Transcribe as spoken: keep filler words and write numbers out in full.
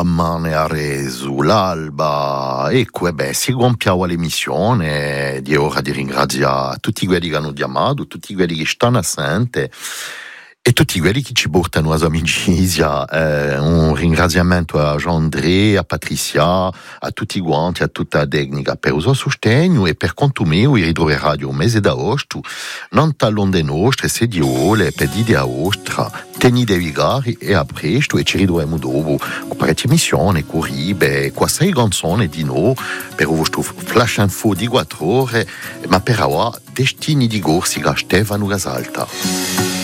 Rammane a resu l'alba, ecco, e beh, si gonfiava l'emissione, di ora di ringraziare tutti quelli che hanno chiamato, tutti quelli che stanno assente e tutti quelli che ci portano a amicizia. Eh, un ringraziamento a Jean-André, a Patricia, a tutti quanti, a tutta la tecnica per il suo sostegno, e per conto mio io ritroverò un mese d'agosto non talon le nostre sediole per dire a ostra tenite vigari e a presto, e ci ritroviamo dopo con parecchie missioni, con ribe, con sei canzoni di noi per il vostro flash info di quattro ore, ma per ora destini di Corsica Stefano Casalta.